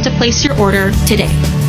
to place your order today.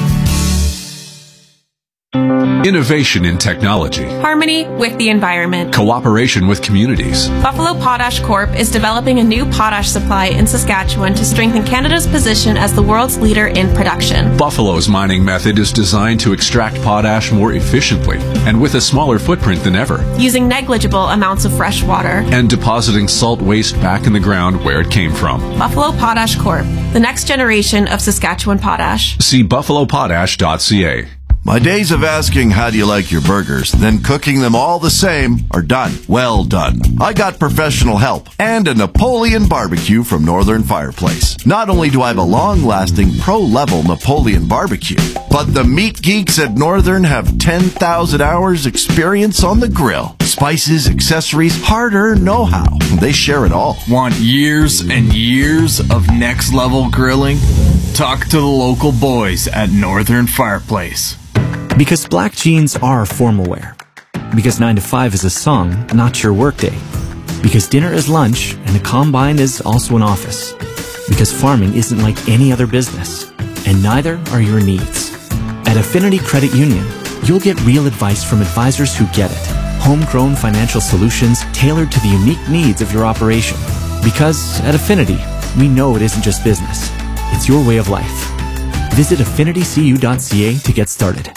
Innovation in technology. Harmony with the environment. Cooperation with communities. Buffalo Potash Corp. is developing a new potash supply in Saskatchewan to strengthen Canada's position as the world's leader in production. Buffalo's mining method is designed to extract potash more efficiently and with a smaller footprint than ever, using negligible amounts of fresh water and depositing salt waste back in the ground where it came from. Buffalo Potash Corp., the next generation of Saskatchewan potash. See buffalopotash.ca. My days of asking how do you like your burgers, then cooking them all the same are done. Well done. I got professional help and a Napoleon barbecue from Northern Fireplace. Not only do I have a long-lasting pro-level Napoleon barbecue, but the meat geeks at Northern have 10,000 hours experience on the grill. Spices, accessories, hard-earned know-how. They share it all. Want years and years of next-level grilling? Talk to the local boys at Northern Fireplace. Because black jeans are formal wear. Because 9 to 5 is a song, not your workday. Because dinner is lunch and a combine is also an office. Because farming isn't like any other business. And neither are your needs. At Affinity Credit Union, you'll get real advice from advisors who get it. Homegrown financial solutions tailored to the unique needs of your operation. Because at Affinity, we know it isn't just business. It's your way of life. Visit affinitycu.ca to get started.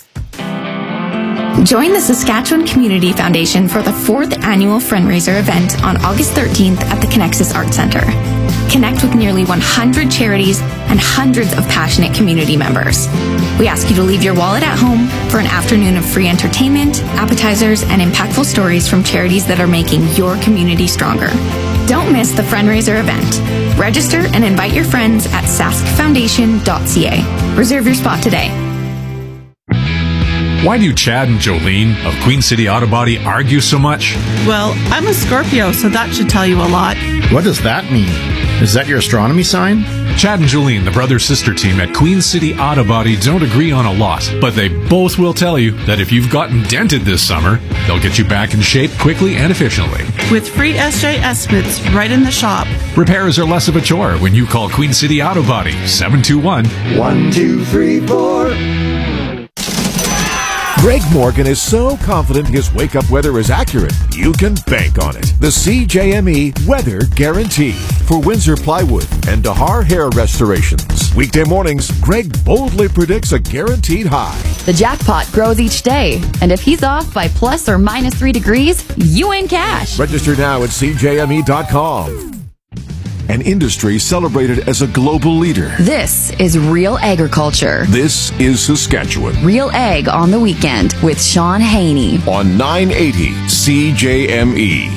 Join the Saskatchewan Community Foundation for the 4th annual fundraiser event on August 13th at the Connexus Arts Centre. Connect with nearly 100 charities and hundreds of passionate community members. We ask you to leave your wallet at home for an afternoon of free entertainment, appetizers, and impactful stories from charities that are making your community stronger. Don't miss the fundraiser event. Register and invite your friends at saskfoundation.ca. Reserve your spot today. Why do Chad and Jolene of Queen City Auto Body argue so much? Well, I'm a Scorpio, so that should tell you a lot. What does that mean? Is that your astronomy sign? Chad and Jolene, the brother-sister team at Queen City Auto Body, don't agree on a lot, but they both will tell you that if you've gotten dented this summer, they'll get you back in shape quickly and efficiently. With free SJ estimates right in the shop. Repairs are less of a chore when you call Queen City Auto Body, 721-1234. Greg Morgan is so confident his wake-up weather is accurate, you can bank on it. The CJME Weather Guarantee for Windsor Plywood and Dahar Hair Restorations. Weekday mornings, Greg boldly predicts a guaranteed high. The jackpot grows each day, and if he's off by plus or minus 3 degrees, you win cash. Register now at CJME.com. An industry celebrated as a global leader. This is Real Agriculture. This is Saskatchewan. Real Ag on the Weekend with Sean Haney. On 980 CJME.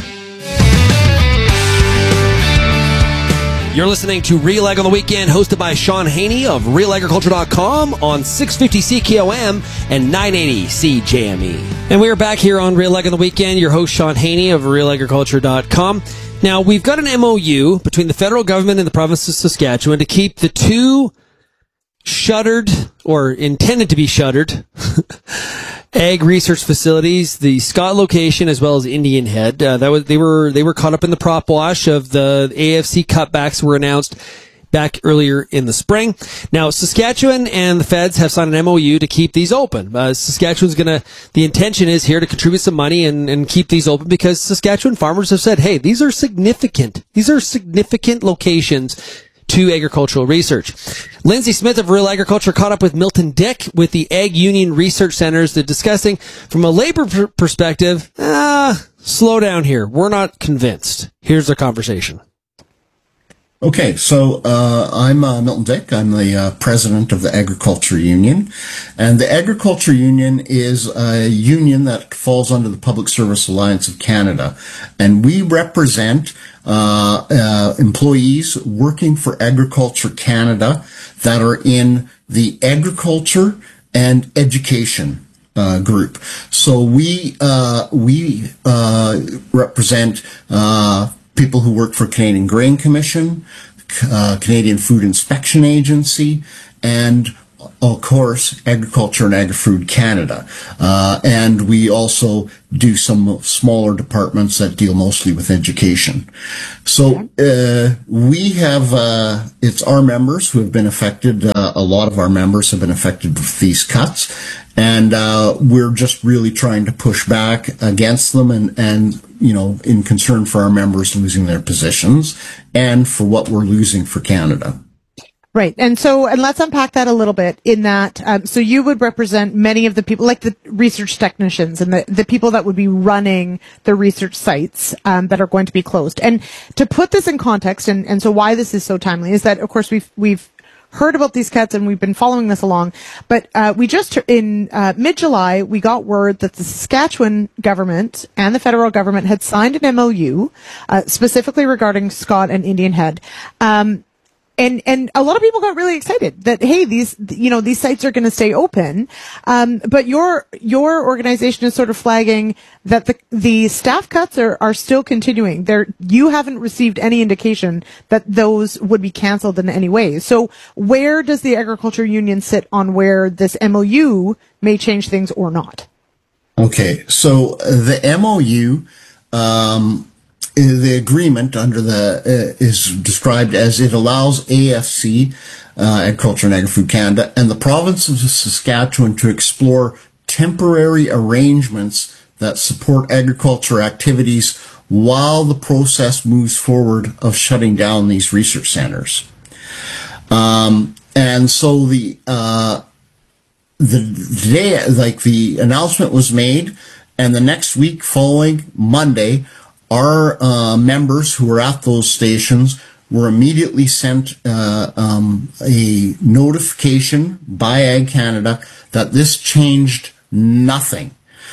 You're listening to Real Ag on the Weekend, hosted by Sean Haney of RealAgriculture.com on 650 CKOM and 980 CJME. And we are back here on Real Ag on the Weekend. Your host, Sean Haney of RealAgriculture.com. Now, we've got an MOU between the federal government and the province of Saskatchewan to keep the two shuttered, or intended to be shuttered, ag research facilities, the Scott location as well as Indian Head. They were caught up in the prop wash of the AFC cutbacks were announced back earlier in the spring. Now, Saskatchewan and the feds have signed an MOU to keep these open. Saskatchewan's the intention is here to contribute some money and keep these open because Saskatchewan farmers have said, hey, these are significant locations to agricultural research. Lindsay Smith of Real Agriculture caught up with Milton Dick with the Ag Union Research Centers. They're discussing from a labor perspective, slow down here. We're not convinced. Here's their conversation. Okay, so I'm Milton Dick. I'm the president of the Agriculture Union. And the Agriculture Union is a union that falls under the Public Service Alliance of Canada. And we represent employees working for Agriculture Canada that are in the agriculture and education group. So we represent people who work for Canadian Grain Commission, Canadian Food Inspection Agency, and of course, Agriculture and Agri-Food Canada. And we also do some smaller departments that deal mostly with education. So we have, it's our members who have been affected. A lot of our members have been affected with these cuts. And we're just really trying to push back against them and in concern for our members losing their positions and for what we're losing for Canada. Right. And let's unpack that a little bit in that, so you would represent many of the people, like the research technicians and the people that would be running the research sites, that are going to be closed. And to put this in context, and so why this is so timely is that, of course, we've heard about these cuts and we've been following this along, but, we just, in, mid-July, we got word that the Saskatchewan government and the federal government had signed an MOU, specifically regarding Scott and Indian Head. And a lot of people got really excited that, hey, these sites are going to stay open. But your organization is sort of flagging that the staff cuts are still continuing. You haven't received any indication that those would be canceled in any way. So where does the Agriculture Union sit on where this MOU may change things or not? Okay. So the MOU, the agreement under is described as it allows AFC, Agriculture and Agri-Food Canada, and the province of Saskatchewan to explore temporary arrangements that support agriculture activities while the process moves forward of shutting down these research centers. And so the day, the announcement was made, and the next week following Monday, our members who were at those stations were immediately sent a notification by Ag Canada that this changed nothing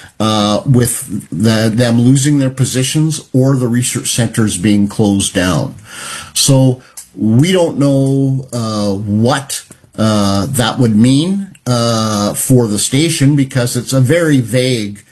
with them losing their positions or the research centers being closed down. So we don't know what that would mean for the station, because it's a very vague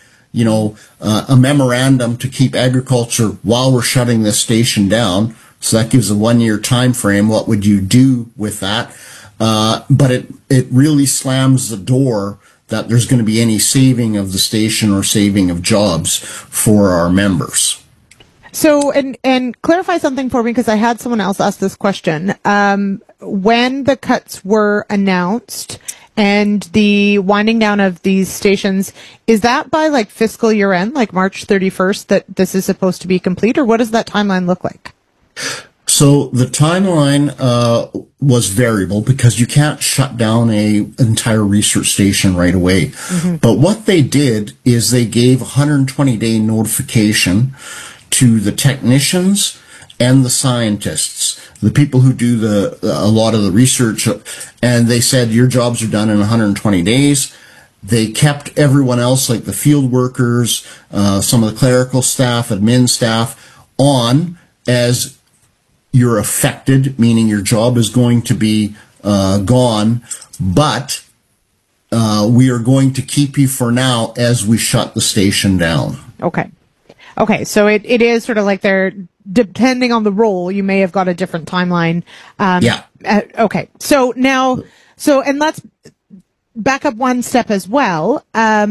a memorandum to keep agriculture while we're shutting this station down. So that gives a 1-year time frame. What would you do with that? But it really slams the door that there's going to be any saving of the station or saving of jobs for our members. So, and clarify something for me, because I had someone else ask this question. When the cuts were announced and the winding down of these stations, is that by fiscal year end, like March 31st, that this is supposed to be complete, or what does that timeline look like? So the timeline was variable because you can't shut down an entire research station right away. Mm-hmm. But what they did is they gave 120-day notification to the technicians and the scientists, the people who do a lot of the research, and they said your jobs are done in 120 days. They kept everyone else, like the field workers, some of the clerical staff, admin staff, on as you're affected, meaning your job is going to be gone, but we are going to keep you for now as we shut the station down. Okay, so it is sort of like they're, depending on the role, you may have got a different timeline. Yeah. Okay, so now, and let's back up one step as well.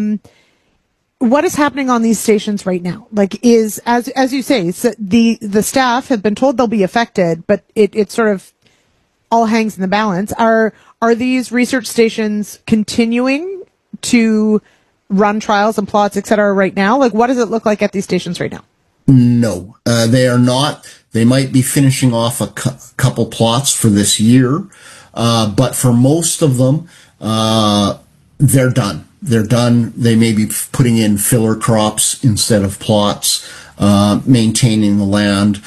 What is happening on these stations right now? Is, as you say, so the staff have been told they'll be affected, but it sort of all hangs in the balance. Are these research stations continuing to run trials and plots, et cetera, right now? What does it look like at these stations right now? No, they are not. They might be finishing off a couple plots for this year, but for most of them, they're done. They're done. They may be putting in filler crops instead of plots, maintaining the land.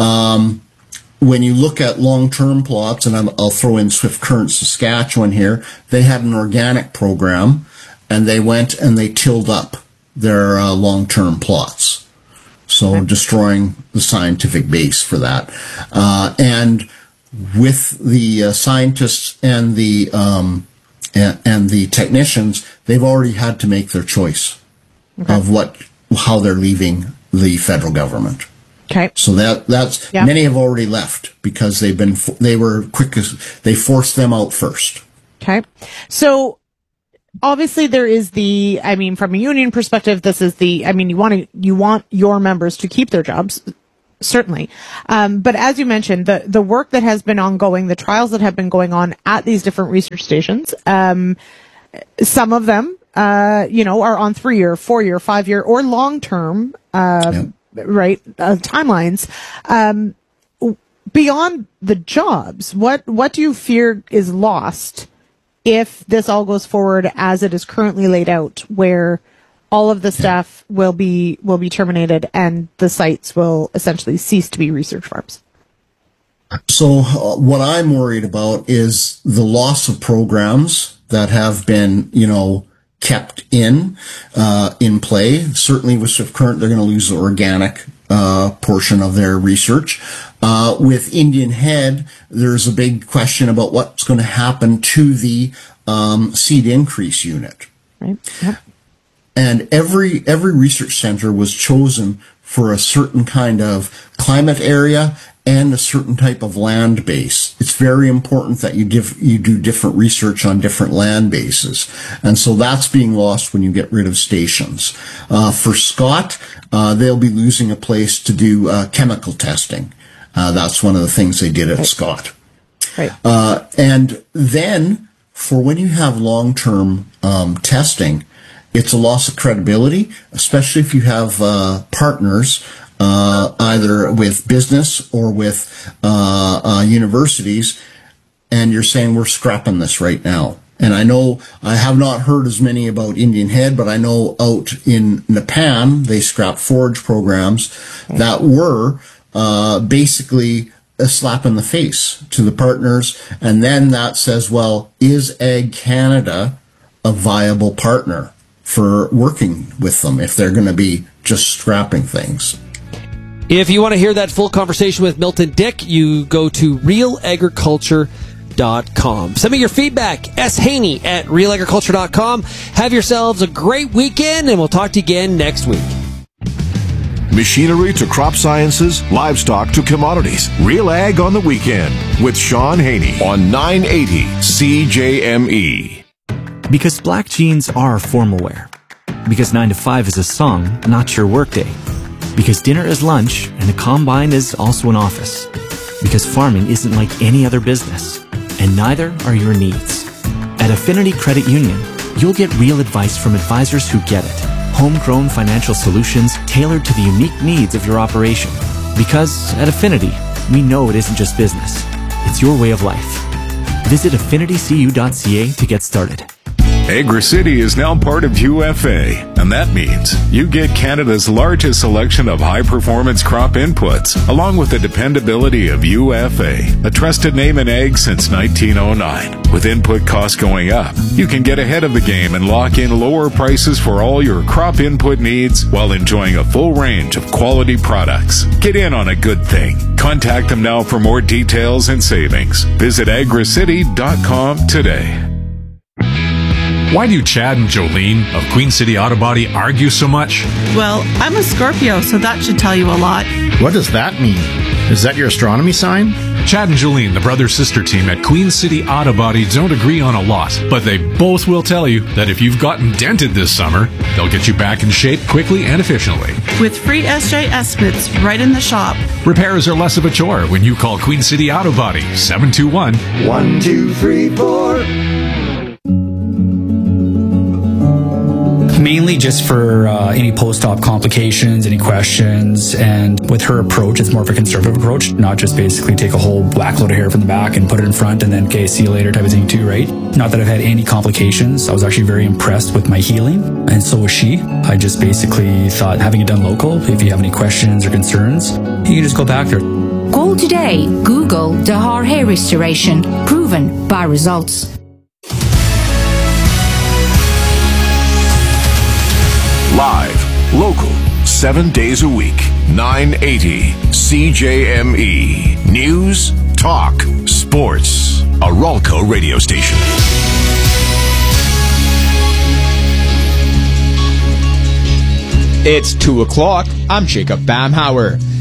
When you look at long-term plots, and I'll throw in Swift Current Saskatchewan here, they had an organic program, and they went and they tilled up their long-term plots. So destroying the scientific base for that. And with the scientists and the technicians, they've already had to make their choice of how they're leaving the federal government. Okay. So that's many have already left because they were quick. They forced them out first. Okay. So obviously there is from a union perspective, this is you want your members to keep their jobs, certainly. But as you mentioned, the work that has been ongoing, the trials that have been going on at these different research stations, some of them, are on 3-year, 4-year, 5-year, or long-term, timelines. Beyond the jobs, what do you fear is lost if this all goes forward as it is currently laid out, where all of the staff will be terminated and the sites will essentially cease to be research farms? So what I'm worried about is the loss of programs that have been, kept in play. Certainly with Swift Current, they're going to lose the organic portion of their research. With Indian Head, there's a big question about what's going to happen to the seed increase unit. Right. Yep. And every research center was chosen for a certain kind of climate area and a certain type of land base. It's very important that you do different research on different land bases. And so that's being lost when you get rid of stations. For Scott, they'll be losing a place to do chemical testing. That's one of the things they did at Scott. Right. And then for when you have long-term testing, it's a loss of credibility, especially if you have partners either with business or with universities, and you're saying we're scrapping this right now. And I know I have not heard as many about Indian Head, but I know out in Nepan they scrapped forage programs that were basically a slap in the face to the partners. And then that says, well, is Ag Canada a viable partner for working with them if they're going to be just scrapping things? If you want to hear that full conversation with Milton Dick, you go to realagriculture.com. Send me your feedback, shaney@realagriculture.com. Have yourselves a great weekend, and we'll talk to you again next week. Machinery to crop sciences, livestock to commodities. Real Ag on the Weekend with Sean Haney on 980 CJME. Because black jeans are formal wear. Because 9 to 5 is a song, not your workday. Because dinner is lunch and a combine is also an office. Because farming isn't like any other business. And neither are your needs. At Affinity Credit Union, you'll get real advice from advisors who get it. Homegrown financial solutions tailored to the unique needs of your operation. Because at Affinity, we know it isn't just business. It's your way of life. Visit affinitycu.ca to get started. AgriCity is now part of UFA, and that means you get Canada's largest selection of high-performance crop inputs, along with the dependability of UFA, a trusted name in ag since 1909. With input costs going up, you can get ahead of the game and lock in lower prices for all your crop input needs while enjoying a full range of quality products. Get in on a good thing. Contact them now for more details and savings. Visit agricity.com today. Why do Chad and Jolene of Queen City Auto Body argue so much? Well, I'm a Scorpio, so that should tell you a lot. What does that mean? Is that your astronomy sign? Chad and Jolene, the brother-sister team at Queen City Auto Body, don't agree on a lot, but they both will tell you that if you've gotten dented this summer, they'll get you back in shape quickly and efficiently. With free SJ estimates right in the shop. Repairs are less of a chore when you call Queen City Auto Body, 721-1234. Mainly just for any post-op complications, any questions, and with her approach, it's more of a conservative approach, not just basically take a whole whack load of hair from the back and put it in front and then, okay, see you later type of thing too, right? Not that I've had any complications. I was actually very impressed with my healing, and so was she. I just basically thought having it done local, if you have any questions or concerns, you can just go back there. Call today. Google Dahar Hair Restoration, proven by results. Live, local, 7 days a week, 980 CJME. News, talk, sports. A Ralco radio station. It's 2 o'clock. I'm Jacob Bamhauer.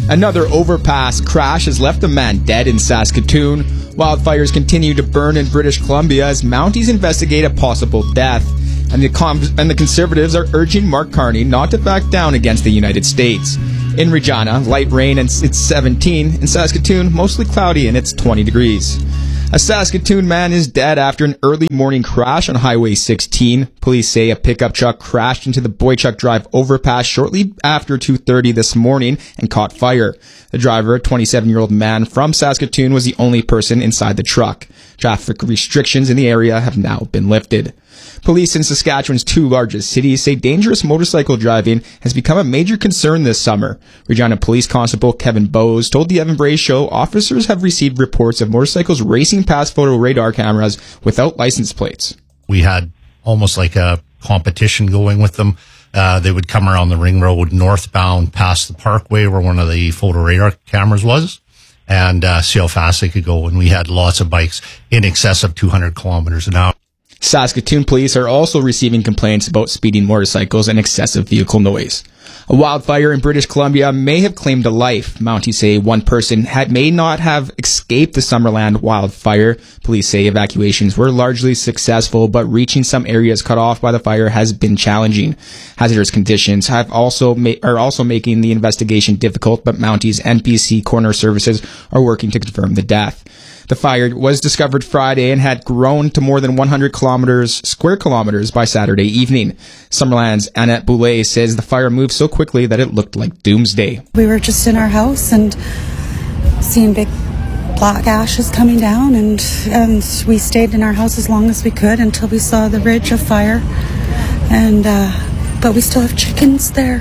Another overpass crash has left a man dead in Saskatoon. Wildfires continue to burn in British Columbia as Mounties investigate a possible death. And the Conservatives are urging Mark Carney not to back down against the United States. In Regina, light rain and it's 17. In Saskatoon, mostly cloudy and it's 20 degrees. A Saskatoon man is dead after an early morning crash on Highway 16. Police say a pickup truck crashed into the Boychuk Drive overpass shortly after 2:30 this morning and caught fire. The driver, a 27-year-old man from Saskatoon, was the only person inside the truck. Traffic restrictions in the area have now been lifted. Police in Saskatchewan's two largest cities say dangerous motorcycle driving has become a major concern this summer. Regina Police Constable Kevin Bowes told the Evan Bray Show officers have received reports of motorcycles racing past photo radar cameras without license plates. We had almost like a competition going with them. They would come around the ring road northbound past the parkway where one of the photo radar cameras was and see how fast they could go. And we had lots of bikes in excess of 200 kilometers an hour. Saskatoon police are also receiving complaints about speeding motorcycles and excessive vehicle noise. A wildfire in British Columbia may have claimed a life. Mounties say one person may not have escaped the Summerland wildfire. Police say evacuations were largely successful, but reaching some areas cut off by the fire has been challenging. Hazardous conditions are also making the investigation difficult, but Mounties and BC Coroner Services are working to confirm the death. The fire was discovered Friday and had grown to more than 100 square kilometers by Saturday evening. Summerland's Annette Boulay says the fire moved so quickly that it looked like doomsday. We were just in our house and seeing big black ashes coming down, and we stayed in our house as long as we could until we saw the ridge of fire. And but we still have chickens there.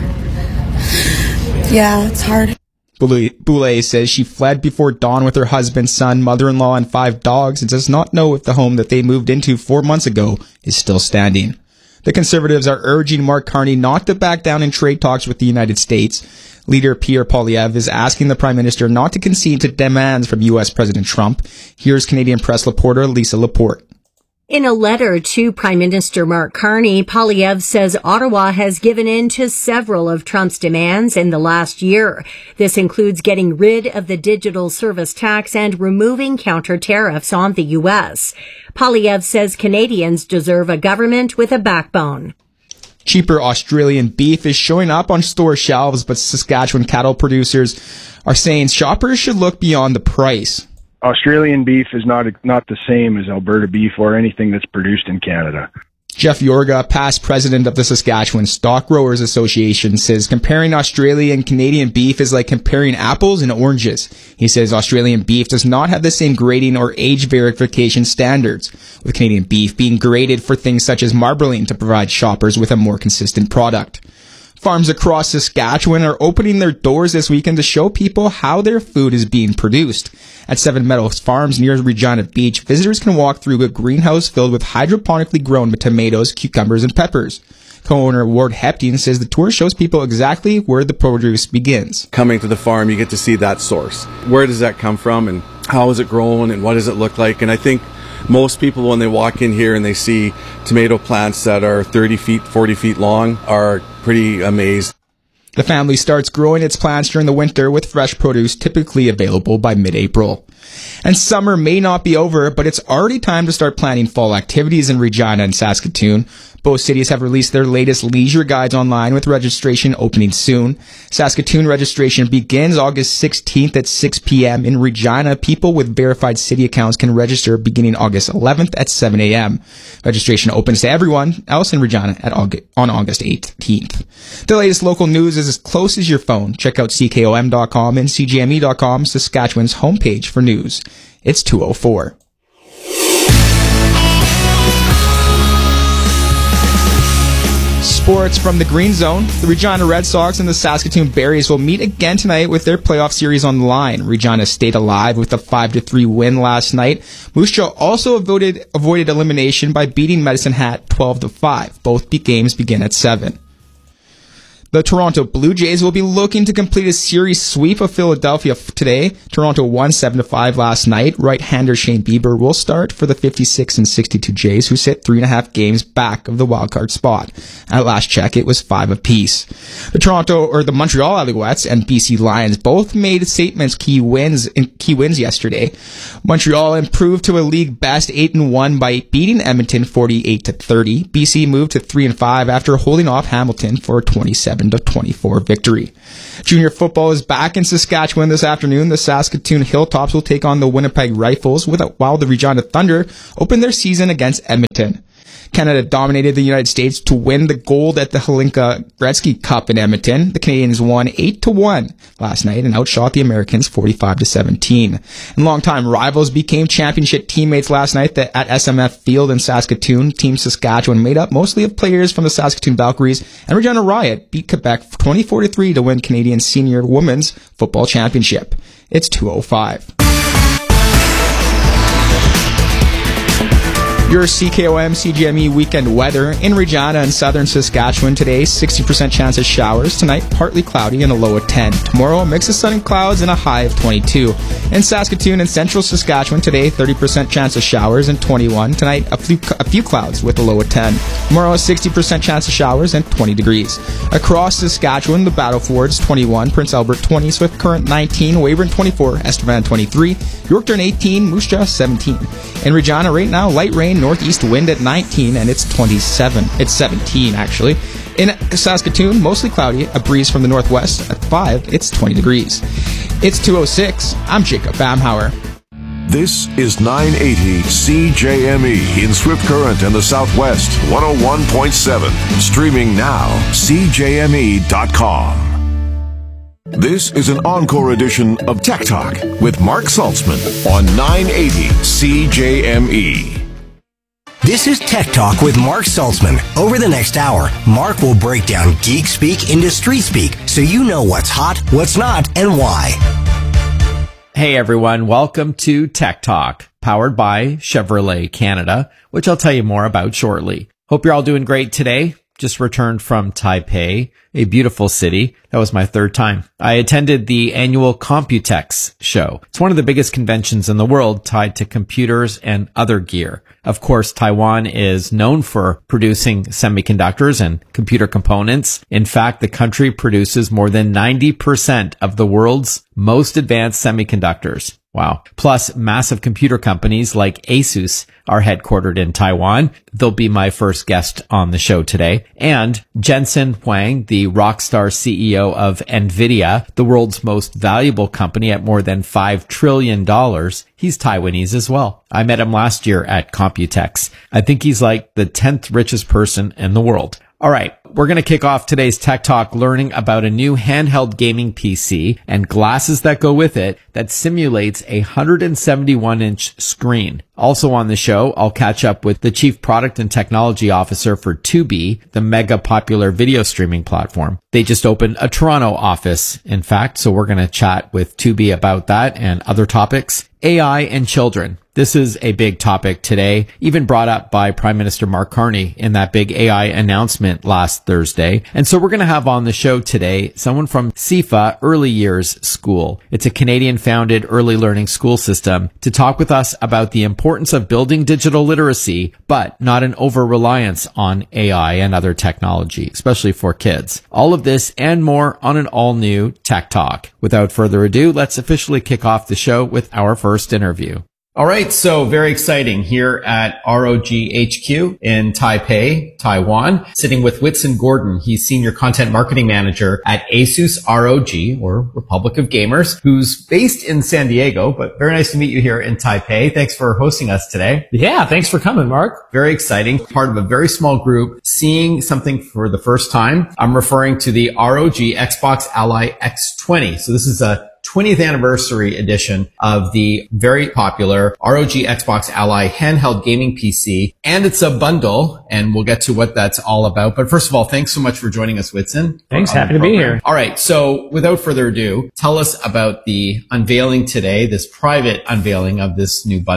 Yeah, it's hard. Boulay says she fled before dawn with her husband, son, mother-in-law, and 5 dogs and does not know if the home that they moved into 4 months ago is still standing. The Conservatives are urging Mark Carney not to back down in trade talks with the United States. Leader Pierre Poilievre is asking the Prime Minister not to concede to demands from U.S. President Trump. Here's Canadian press reporter Lisa Laporte. In a letter to Prime Minister Mark Carney, Poilievre says Ottawa has given in to several of Trump's demands in the last year. This includes getting rid of the digital service tax and removing counter tariffs on the U.S. Poilievre says Canadians deserve a government with a backbone. Cheaper Australian beef is showing up on store shelves, but Saskatchewan cattle producers are saying shoppers should look beyond the price. Australian beef is not the same as Alberta beef or anything that's produced in Canada. Jeff Yorga, past president of the Saskatchewan Stock Growers Association, says comparing Australian and Canadian beef is like comparing apples and oranges. He says Australian beef does not have the same grading or age verification standards, with Canadian beef being graded for things such as marbling to provide shoppers with a more consistent product. Farms across Saskatchewan are opening their doors this weekend to show people how their food is being produced. At Seven Meadows Farms near Regina Beach, visitors can walk through a greenhouse filled with hydroponically grown tomatoes, cucumbers, and peppers. Co-owner Ward Hepting says the tour shows people exactly where the produce begins. Coming to the farm, you get to see that source. Where does that come from, and how is it grown, and what does it look like? And I think most people, when they walk in here and they see tomato plants that are 30 feet, 40 feet long, are pretty amazed. The family starts growing its plants during the winter, with fresh produce typically available by mid-April. And summer may not be over, but it's already time to start planning fall activities in Regina and Saskatoon. Both cities have released their latest leisure guides online, with registration opening soon. Saskatoon registration begins August 16th at 6 p.m. In Regina, people with verified city accounts can register beginning August 11th at 7 a.m. Registration opens to everyone else in Regina on August 18th. The latest local news is as close as your phone. Check out CKOM.com and CJME.com, Saskatchewan's homepage for news. It's 2:04. Sports from the Green Zone. The Regina Red Sox and the Saskatoon Berries will meet again tonight with their playoff series on the line. Regina stayed alive with a 5-3 win last night. Moose Jaw also avoided elimination by beating Medicine Hat 12-5. Both games begin at 7. The Toronto Blue Jays will be looking to complete a series sweep of Philadelphia today. Toronto won 7-5 last night. Right-hander Shane Bieber will start for the 56-62 Jays, who sit 3.5 games back of the wildcard spot. At last check, it was 5 apiece. The Montreal Alouettes and BC Lions both made statements key wins yesterday. Montreal improved to a league best 8-1 by beating Edmonton 48-30. BC moved to 3-5 after holding off Hamilton for a 27-24 victory. Junior football is back in Saskatchewan this afternoon. The Saskatoon Hilltops will take on the Winnipeg Rifles, while the Regina Thunder open their season against Edmonton. Canada dominated the United States to win the gold at the Hlinka Gretzky Cup in Edmonton. The Canadians won 8-1 last night and outshot the Americans 45-17. And longtime rivals became championship teammates last night at SMF Field in Saskatoon. Team Saskatchewan, made up mostly of players from the Saskatoon Valkyries and Regina Riot, beat Quebec 24-3 to win Canadian Senior Women's Football Championship. It's 2:05. Your CKOM CGME weekend weather in Regina and southern Saskatchewan today, 60% chance of showers. Tonight, partly cloudy and a low of 10. Tomorrow, a mix of sun and clouds and a high of 22. In Saskatoon and central Saskatchewan today, 30% chance of showers and 21. Tonight, a few clouds with a low of 10. Tomorrow, a 60% chance of showers and 20 degrees. Across Saskatchewan, the Battlefords 21, Prince Albert 20, Swift Current 19, Weyburn 24, Estevan 23, Yorkton 18, Moose Jaw 17. In Regina right now, light rain, northeast wind at 19, and it's 27. It's 17, actually. In Saskatoon, mostly cloudy, a breeze from the northwest at 5. It's 20 degrees. It's 2:06. I'm Jacob Bamhauer. This is 980 CJME in Swift Current and the Southwest, 101.7. Streaming now, CJME.com. This is an encore edition of Tech Talk with Mark Saltzman on 980 CJME. This is Tech Talk with Mark Saltzman. Over the next hour, Mark will break down geek speak into street speak so you know what's hot, what's not, and why. Hey everyone, welcome to Tech Talk, powered by Chevrolet Canada, which I'll tell you more about shortly. Hope you're all doing great today. Just returned from Taipei, a beautiful city. That was my third time. I attended the annual Computex show. It's one of the biggest conventions in the world tied to computers and other gear. Of course, Taiwan is known for producing semiconductors and computer components. In fact, the country produces more than 90% of the world's most advanced semiconductors. Wow. Plus, massive computer companies like Asus are headquartered in Taiwan. They'll be my first guest on the show today. And Jensen Huang, the rock star CEO of NVIDIA, the world's most valuable company at more than $5 trillion, he's Taiwanese as well. I met him last year at Computex. I think he's like the 10th richest person in the world. All right, we're going to kick off today's Tech Talk learning about a new handheld gaming PC and glasses that go with it that simulates a 171-inch screen. Also on the show, I'll catch up with the Chief Product and Technology Officer for Tubi, the mega popular video streaming platform. They just opened a Toronto office, in fact, so we're going to chat with Tubi about that and other topics. AI and children. This is a big topic today, even brought up by Prime Minister Mark Carney in that big AI announcement last Thursday. And so we're going to have on the show today someone from CIFA Early Years School. It's a Canadian-founded early learning school system to talk with us about the importance of building digital literacy, but not an over-reliance on AI and other technology, especially for kids. All of this and more on an all-new Tech Talk. Without further ado, let's officially kick off the show with our first interview. All right, so very exciting here at ROG HQ in Taipei, Taiwan, sitting with Whitson Gordon. He's Senior Content Marketing Manager at Asus ROG, or Republic of Gamers, who's based in San Diego, but very nice to meet you here in Taipei. Thanks for hosting us today. Yeah, thanks for coming, Mark. Very exciting. Part of a very small group, seeing something for the first time. I'm referring to the ROG Xbox Ally X20. So this is a 20th anniversary edition of the very popular ROG Xbox Ally handheld gaming PC. And it's a bundle, and we'll get to what that's all about. But first of all, thanks so much for joining us, Whitson. Thanks, happy to be here. All right, so without further ado, tell us about the unveiling today, this private unveiling of this new bundle.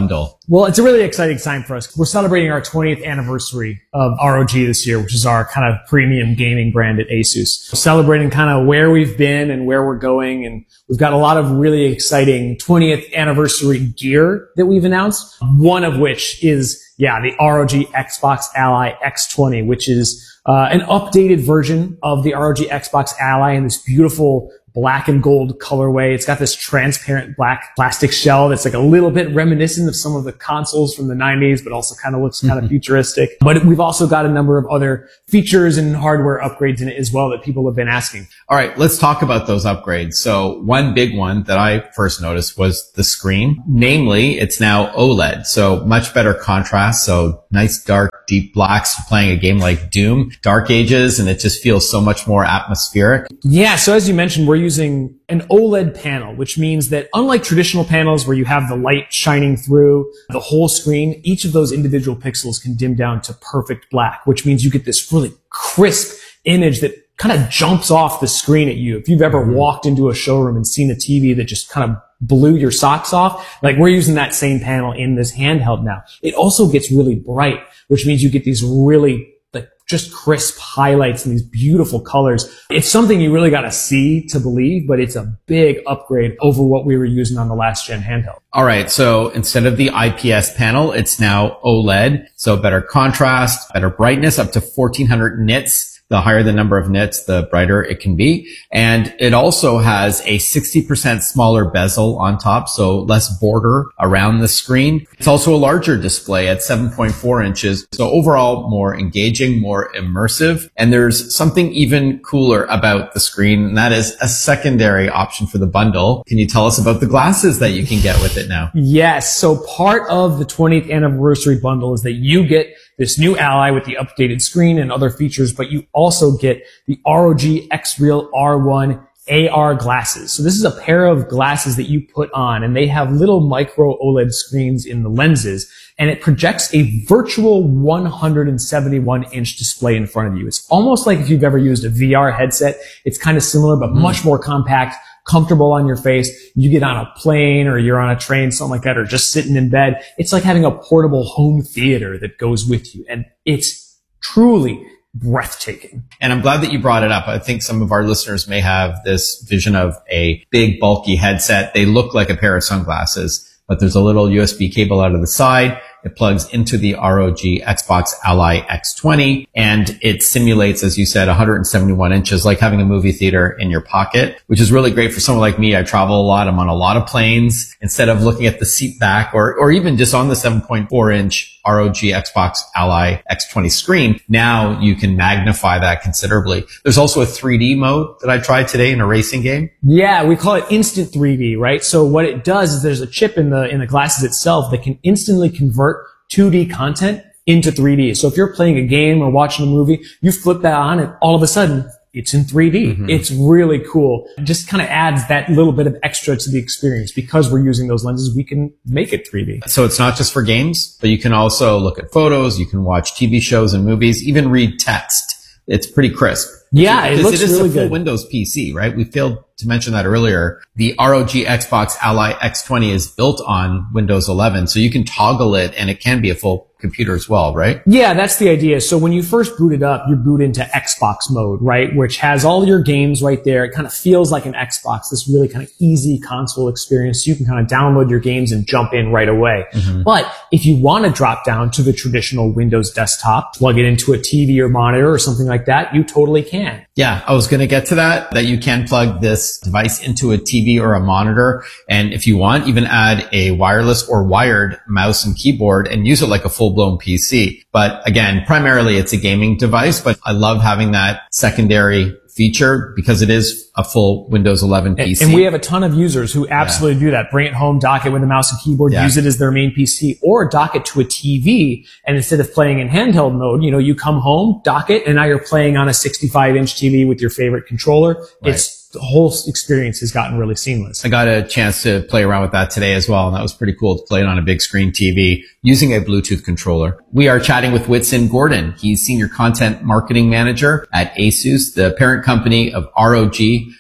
Well, it's a really exciting time for us. We're celebrating our 20th anniversary of ROG this year, which is our kind of premium gaming brand at ASUS. We're celebrating kind of where we've been and where we're going, and we've got a lot of really exciting 20th anniversary gear that we've announced, one of which is, the ROG Xbox Ally X20, which is an updated version of the ROG Xbox Ally in this beautiful black and gold colorway. It's got this transparent black plastic shell that's like a little bit reminiscent of some of the consoles from the 90s, but also kind of looks kind of futuristic. But we've also got a number of other features and hardware upgrades in it as well that people have been asking. All right, let's talk about those upgrades. So one big one that I first noticed was the screen. Namely, it's now OLED, so much better contrast. So nice dark, deep blacks. You're playing a game like Doom, Dark Ages, and it just feels so much more atmospheric. Yeah, so as you mentioned, we're using an OLED panel, which means that unlike traditional panels where you have the light shining through the whole screen, each of those individual pixels can dim down to perfect black, which means you get this really crisp image that kind of jumps off the screen at you. If you've ever walked into a showroom and seen a TV that just kind of blew your socks off, like we're using that same panel in this handheld now. It also gets really bright, which means you get these really just crisp highlights and these beautiful colors. It's something you really got to see to believe, but it's a big upgrade over what we were using on the last gen handheld. All right. So instead of the IPS panel, it's now OLED. So better contrast, better brightness, up to 1400 nits. The higher the number of nits, the brighter it can be. And it also has a 60% smaller bezel on top, so less border around the screen. It's also a larger display at 7.4 inches. So overall, more engaging, more immersive. And there's something even cooler about the screen, and that is a secondary option for the bundle. Can you tell us about the glasses that you can get with it now? Yes. So part of the 20th anniversary bundle is that you get this new Ally with the updated screen and other features, but you also get the ROG X-Real R1 AR glasses. So this is a pair of glasses that you put on, and they have little micro OLED screens in the lenses, and it projects a virtual 171-inch display in front of you. It's almost like if you've ever used a VR headset. It's kind of similar, but much more compact, comfortable on your face. You get on a plane or you're on a train, something like that, or just sitting in bed. It's like having a portable home theater that goes with you, and it's truly breathtaking. And I'm glad that you brought it up. I think some of our listeners may have this vision of a big, bulky headset. They look like a pair of sunglasses, but there's a little USB cable out of the side. It plugs into the ROG Xbox Ally X20, and it simulates, as you said, 171 inches, like having a movie theater in your pocket, which is really great for someone like me. I travel a lot. I'm on a lot of planes. Instead of looking at the seat back or even just on the 7.4 inch ROG Xbox Ally X20 screen, now you can magnify that considerably. There's also a 3D mode that I tried today in a racing game. Yeah, we call it instant 3D, right? So what it does is there's a chip in the glasses itself that can instantly convert 2D content into 3D. So if you're playing a game or watching a movie, you flip that on and all of a sudden it's in 3D. Mm-hmm. It's really cool. It just kind of adds that little bit of extra to the experience. Because we're using those lenses, we can make it 3D. So it's not just for games, but you can also look at photos, you can watch TV shows and movies, even read text. It's pretty crisp. Yeah, it looks really good. It is a full Windows PC, right? We failed to mention that earlier. The ROG Xbox Ally X20 is built on Windows 11, so you can toggle it and it can be a full computer as well, right? Yeah, that's the idea. So when you first boot it up, you boot into Xbox mode, right? Which has all your games right there. It kind of feels like an Xbox, this really kind of easy console experience. So you can kind of download your games and jump in right away. Mm-hmm. But if you want to drop down to the traditional Windows desktop, plug it into a TV or monitor or something like that, you totally can. Yeah, I was going to get to that you can plug this device into a TV or a monitor. And if you want, even add a wireless or wired mouse and keyboard and use it like a full-blown PC. But again, primarily it's a gaming device, but I love having that secondary feature because it is a full Windows 11 PC. And we have a ton of users who absolutely do that. Bring it home, dock it with a mouse and keyboard, use it as their main PC, or dock it to a TV. And instead of playing in handheld mode, you come home, dock it, and now you're playing on a 65-inch TV with your favorite controller. Right. The whole experience has gotten really seamless. I got a chance to play around with that today as well, and that was pretty cool to play it on a big screen TV using a Bluetooth controller. We are chatting with Whitson Gordon. He's Senior Content Marketing Manager at ASUS, the parent company of ROG,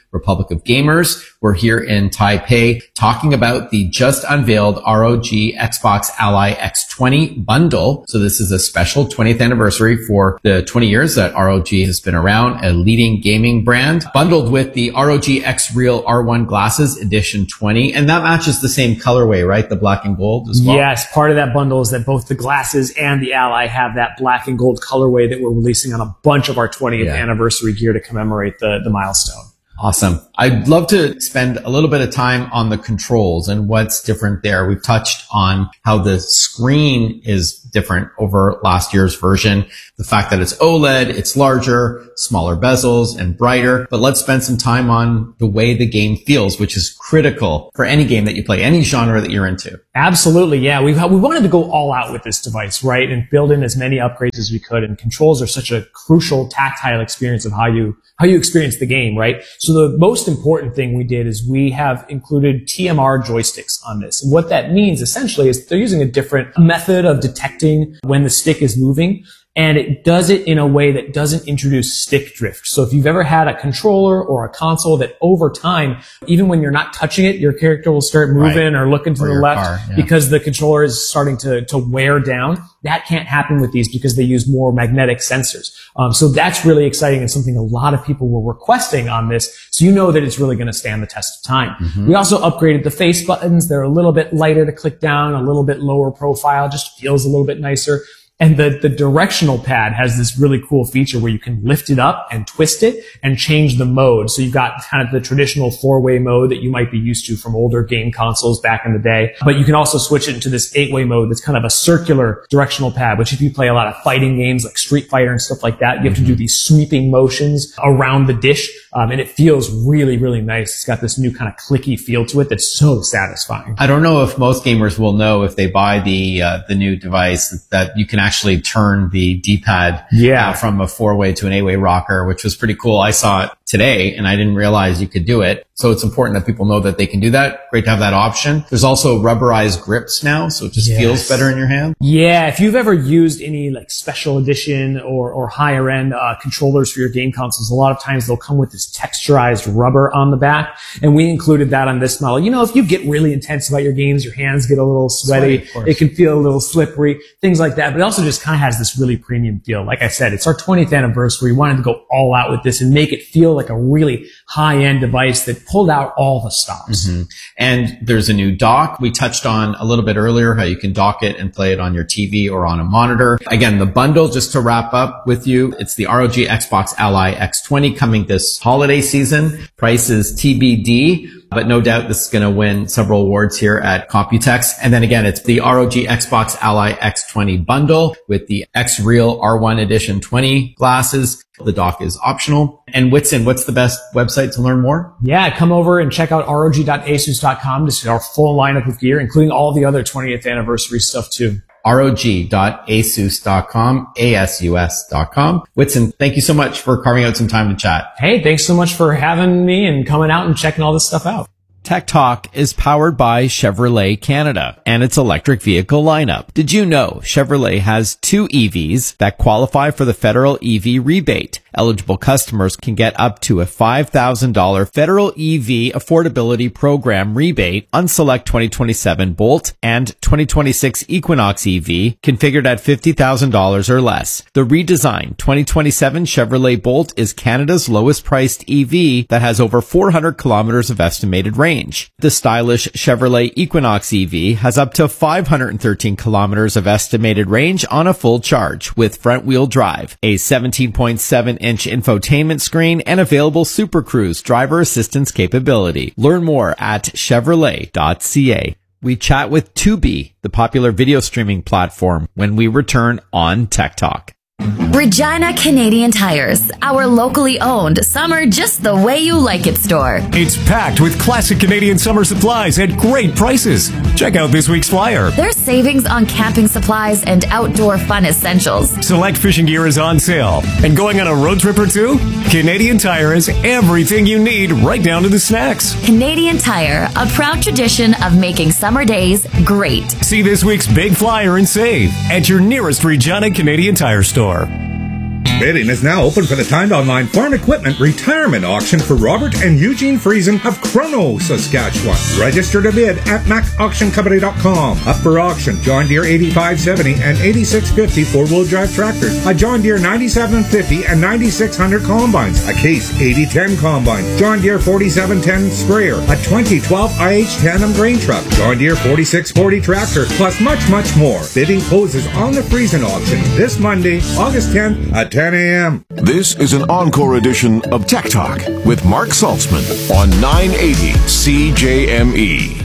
Republic of Gamers. We're here in Taipei talking about the just unveiled ROG Xbox Ally X20 bundle. So this is a special 20th anniversary for the 20 years that ROG has been around, a leading gaming brand, bundled with the ROG X Real R1 Glasses Edition 20. And that matches the same colorway, right? The black and gold as well? Yes, part of that bundle is that both the glasses and the Ally have that black and gold colorway that we're releasing on a bunch of our 20th anniversary gear to commemorate the milestone. Awesome. I'd love to spend a little bit of time on the controls and what's different there. We've touched on how the screen is different over last year's version. The fact that it's OLED, it's larger, smaller bezels, and brighter. But let's spend some time on the way the game feels, which is critical for any game that you play, any genre that you're into. Absolutely, yeah. We wanted to go all out with this device, right? And build in as many upgrades as we could. And controls are such a crucial tactile experience of how you experience the game, right? So the most important thing we did is we have included TMR joysticks on this. And what that means essentially is they're using a different method of detecting when the stick is moving. And it does it in a way that doesn't introduce stick drift. So if you've ever had a controller or a console that over time, even when you're not touching it, your character will start moving or looking to the left because the controller is starting to wear down. That can't happen with these because they use more magnetic sensors. So that's really exciting and something a lot of people were requesting on this. So you know that it's really going to stand the test of time. Mm-hmm. We also upgraded the face buttons. They're a little bit lighter to click down, a little bit lower profile, just feels a little bit nicer. And the directional pad has this really cool feature where you can lift it up and twist it and change the mode. So you've got kind of the traditional 4-way mode that you might be used to from older game consoles back in the day. But you can also switch it into this 8-way mode that's kind of a circular directional pad, which if you play a lot of fighting games like Street Fighter and stuff like that, you have to do these sweeping motions around the dish. And it feels really, really nice. It's got this new kind of clicky feel to it that's so satisfying. I don't know if most gamers will know if they buy the new device that you can actually turn the D-pad from a 4-way to an 8-way rocker, which was pretty cool. I saw it today and I didn't realize you could do it. So it's important that people know that they can do that. Great to have that option. There's also rubberized grips now, so it just feels better in your hand. Yeah, if you've ever used any like special edition or higher end controllers for your game consoles, a lot of times they'll come with this texturized rubber on the back, and we included that on this model. You know, if you get really intense about your games, your hands get a little sweaty, it can feel a little slippery, things like that. But it also just kind of has this really premium feel. Like I said, it's our 20th anniversary. We wanted to go all out with this and make it feel like a really high-end device that pulled out all the stops. Mm-hmm. And there's a new dock. We touched on a little bit earlier how you can dock it and play it on your TV or on a monitor. Again, the bundle, just to wrap up with you, it's the ROG Xbox Ally X20 coming this holiday season. Price is TBD. But no doubt this is going to win several awards here at Computex. And then again, it's the ROG Xbox Ally X20 bundle with the X Real R1 Edition 20 glasses. The dock is optional. And Whitson, what's the best website to learn more? Yeah, come over and check out rog.asus.com to see our full lineup of gear, including all the other 20th anniversary stuff too. rog.asus.com, ASUS.com. Whitson, thank you so much for carving out some time to chat. Hey, thanks so much for having me and coming out and checking all this stuff out. Tech Talk is powered by Chevrolet Canada and its electric vehicle lineup. Did you know Chevrolet has 2 EVs that qualify for the federal EV rebate? Eligible customers can get up to a $5,000 federal EV affordability program rebate on select 2027 Bolt and 2026 Equinox EV configured at $50,000 or less. The redesigned 2027 Chevrolet Bolt is Canada's lowest priced EV that has over 400 kilometers of estimated range. The stylish Chevrolet Equinox EV has up to 513 kilometers of estimated range on a full charge with front wheel drive, a 17.7-inch infotainment screen, and available Super Cruise driver assistance capability. Learn more at Chevrolet.ca. We chat with Tubi, the popular video streaming platform, when we return on Tech Talk. Regina Canadian Tires, our locally owned summer just the way you like it store. It's packed with classic Canadian summer supplies at great prices. Check out this week's flyer. There's savings on camping supplies and outdoor fun essentials. Select fishing gear is on sale. And going on a road trip or two? Canadian Tire has everything you need, right down to the snacks. Canadian Tire, a proud tradition of making summer days great. See this week's big flyer and save at your nearest Regina Canadian Tire store. Bidding is now open for the Timed Online Farm Equipment Retirement Auction for Robert and Eugene Friesen of Crono, Saskatchewan. Register to bid at macauctioncompany.com. Up for auction, John Deere 8570 and 8650 four-wheel drive tractors, a John Deere 9750 and 9600 combines, a Case 8010 combine, John Deere 4710 sprayer, a 2012 IH tandem grain truck, John Deere 4640 tractor, plus much more. Bidding closes on the Friesen auction this Monday, August 10th at 10 a.m. This is an encore edition of Tech Talk with Mark Saltzman on 980 CJME.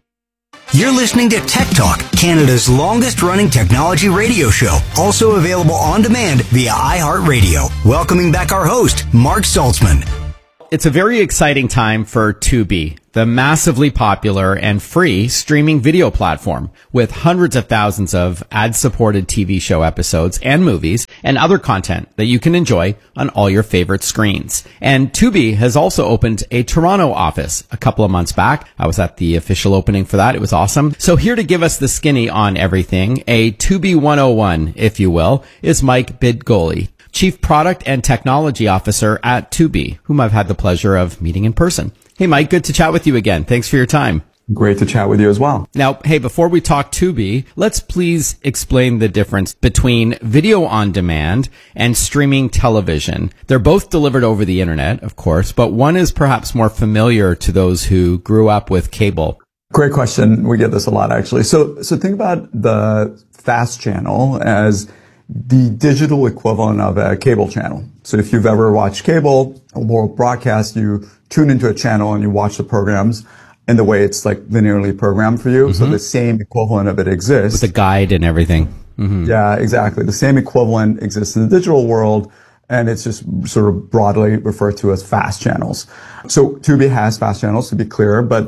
You're listening to Tech Talk, Canada's longest-running technology radio show, also available on demand via iHeartRadio. Welcoming back our host, Mark Saltzman. It's a very exciting time for Tubi, the massively popular and free streaming video platform with hundreds of thousands of ad-supported TV show episodes and movies and other content that you can enjoy on all your favorite screens. And Tubi has also opened a Toronto office a couple of months back. I was at the official opening for that. It was awesome. So here to give us the skinny on everything, a Tubi 101, if you will, is Mike Bidgoli, Chief Product and Technology Officer at Tubi, whom I've had the pleasure of meeting in person. Hey, Mike, good to chat with you again. Thanks for your time. Great to chat with you as well. Now, hey, before we talk Tubi, let's please explain the difference between video on demand and streaming television. They're both delivered over the internet, of course, but one is perhaps more familiar to those who grew up with cable. Great question. We get this a lot, actually. So think about the FAST channel as the digital equivalent of a cable channel. So if you've ever watched cable or broadcast, you tune into a channel and you watch the programs in the way it's like linearly programmed for you. Mm-hmm. So the same equivalent of it exists. With the guide and everything. Mm-hmm. Yeah, exactly. The same equivalent exists in the digital world, and it's just sort of broadly referred to as FAST channels. So Tubi has FAST channels, to be clear, but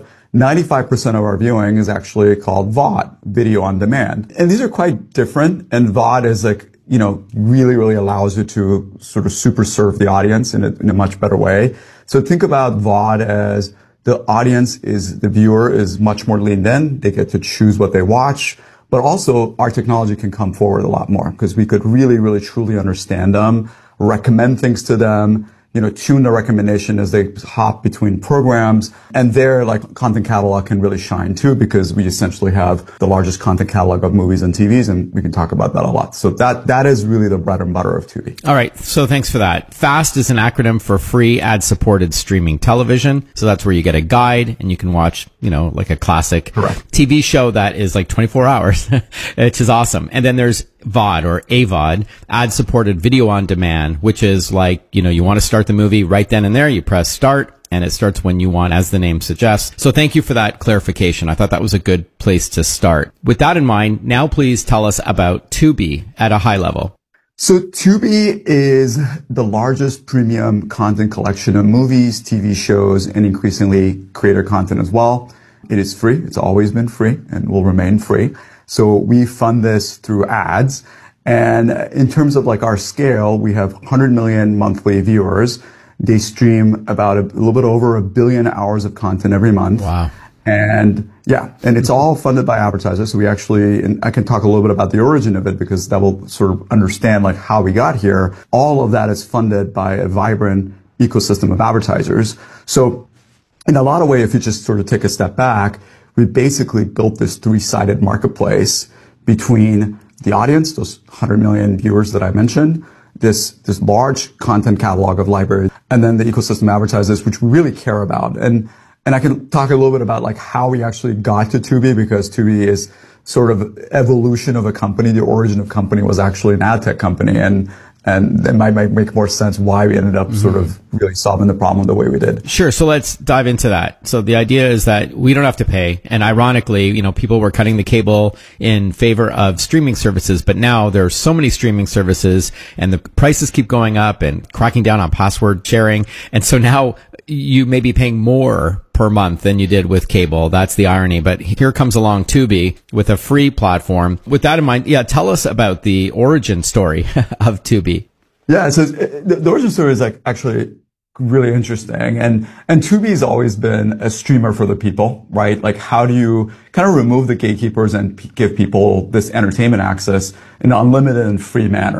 95% of our viewing is actually called VOD, video on demand. And these are quite different. And VOD is like, really allows you to sort of super serve the audience in a much better way. So think about VOD as the audience the viewer is much more leaned in. They get to choose what they watch. But also our technology can come forward a lot more because we could really truly understand them, recommend things to them, tune the recommendation as they hop between programs. And their content catalog can really shine too, because we essentially have the largest content catalog of movies and TVs, and we can talk about that a lot. So that is really the bread and butter of Tubi. All right. So thanks for that. FAST is an acronym for free ad-supported streaming television. So that's where you get a guide and you can watch, like a classic TV show that is like 24 hours, which is awesome. And then there's VOD or AVOD, ad-supported video on demand, which is like, you want to start the movie right then and there. You press start and it starts when you want, as the name suggests. So thank you for that clarification. I thought that was a good place to start. With that in mind, now please tell us about Tubi at a high level. So Tubi is the largest premium content collection of movies, TV shows, and increasingly creator content as well. It is free. It's always been free and will remain free. So we fund this through ads. And in terms of our scale, we have 100 million monthly viewers. They stream about a little bit over 1 billion hours of content every month. Wow. And it's all funded by advertisers. So we actually, and I can talk a little bit about the origin of it because that will sort of understand how we got here. All of that is funded by a vibrant ecosystem of advertisers. So in a lot of ways, if you just sort of take a step back, we basically built this three-sided marketplace between the audience, those 100 million viewers that I mentioned, this large content catalog of libraries, and then the ecosystem advertisers, which we really care about. And I can talk a little bit about how we actually got to Tubi, because Tubi is sort of evolution of a company. The origin of company was actually an ad tech company, and it might make more sense why we ended up sort of really solving the problem the way we did. Sure. So let's dive into that. So the idea is that we don't have to pay. And ironically, people were cutting the cable in favor of streaming services, but now there's so many streaming services and the prices keep going up and cracking down on password sharing. And so now you may be paying more per month than you did with cable. That's the irony. But here comes along Tubi with a free platform. With that in mind, tell us about the origin story of Tubi. Yeah, so the origin story is actually really interesting. And Tubi has always been a streamer for the people, right? How do you kind of remove the gatekeepers and give people this entertainment access in an unlimited and free manner?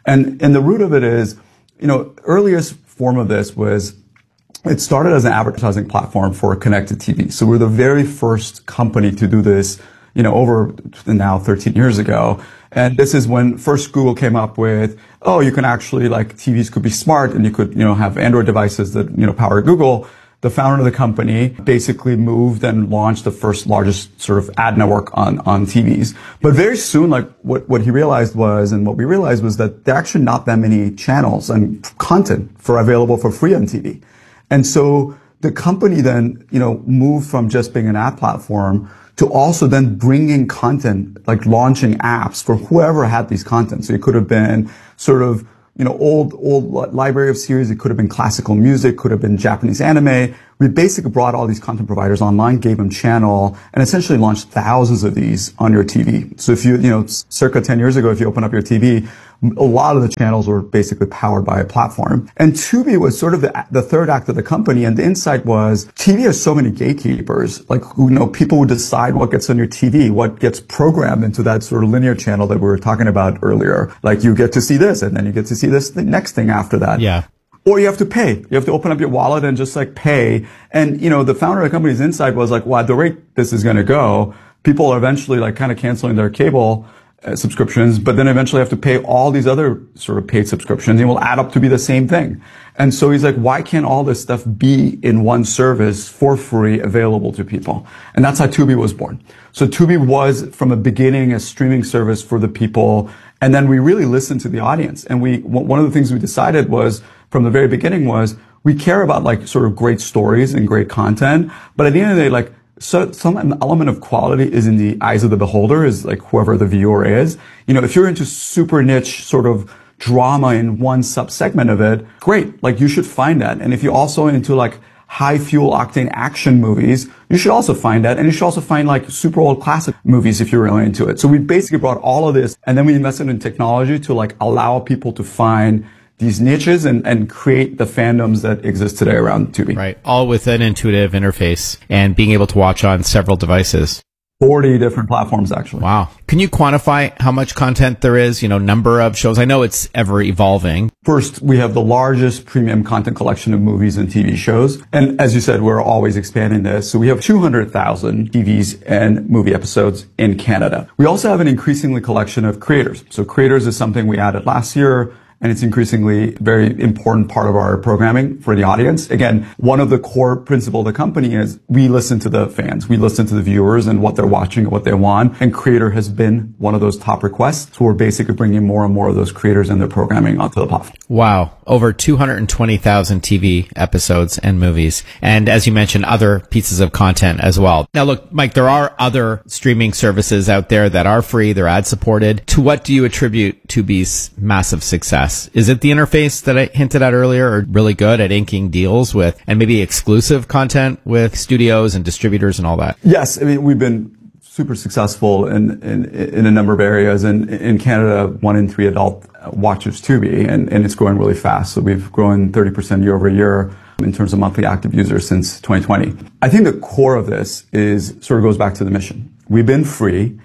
And the root of it is, earliest form of this was, it started as an advertising platform for connected TV. So we're the very first company to do this, over now 13 years ago. And this is when first Google came up with, you can actually, TVs could be smart and you could, have Android devices that, power Google. The founder of the company basically moved and launched the first largest sort of ad network on TVs. But very soon, what he realized was, and what we realized was that there are actually not that many channels and content available for free on TV. And so the company then, moved from just being an ad platform to also then bringing content, launching apps for whoever had these content. So it could have been sort of, old library of series. It could have been classical music, could have been Japanese anime. We basically brought all these content providers online, gave them channel, and essentially launched thousands of these on your TV. So if you, circa 10 years ago, if you open up your TV, a lot of the channels were basically powered by a platform. And Tubi was sort of the third act of the company. And the insight was TV has so many gatekeepers, people who decide what gets on your TV, what gets programmed into that sort of linear channel that we were talking about earlier. You get to see this, and then you get to see this, the next thing after that. Yeah. Or you have to pay. You have to open up your wallet and just pay. And, the founder of the company's insight was at the rate this is going to go, people are eventually kind of canceling their cable subscriptions, but then eventually have to pay all these other sort of paid subscriptions. It will add up to be the same thing. And so he's like, why can't all this stuff be in one service for free available to people? And that's how Tubi was born. So Tubi was from the beginning a streaming service for the people. And then we really listened to the audience. And one of the things we decided was from the very beginning was we care about sort of great stories and great content. But at the end of the day, so some element of quality is in the eyes of the beholder, is whoever the viewer is. If you're into super niche sort of drama in one sub-segment of it, great. You should find that. And if you're also into high fuel octane action movies, you should also find that. And you should also find super old classic movies if you're really into it. So we basically brought all of this, and then we invested in technology to allow people to find these niches and create the fandoms that exist today around Tubi. Right. All with an intuitive interface and being able to watch on several devices. 40 different platforms, actually. Wow. Can you quantify how much content there is, number of shows? I know it's ever evolving. First, we have the largest premium content collection of movies and TV shows. And as you said, we're always expanding this. So we have 200,000 TVs and movie episodes in Canada. We also have an increasingly collection of creators. So creators is something we added last year. And it's increasingly a very important part of our programming for the audience. Again, one of the core principles of the company is we listen to the fans. We listen to the viewers and what they're watching and what they want. And creator has been one of those top requests. So we're basically bringing more and more of those creators and their programming onto the platform. Wow. Over 220,000 TV episodes and movies. And as you mentioned, other pieces of content as well. Now look, Mike, there are other streaming services out there that are free. They're ad supported. To what do you attribute Tubi's massive success? Is it the interface that I hinted at earlier, or really good at inking deals with and maybe exclusive content with studios and distributors and all that? Yes. We've been super successful in a number of areas. And in Canada, 1 in 3 adult watches Tubi, and it's growing really fast. So we've grown 30% year over year in terms of monthly active users since 2020. I think the core of this sort of goes back to the mission. We've been free.